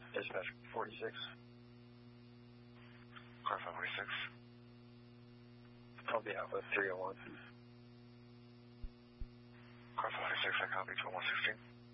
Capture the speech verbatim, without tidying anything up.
Dispatch forty-six. Car five forty-six. I'll be out with three oh one. Car five forty-six, I copy, twelve one sixteen.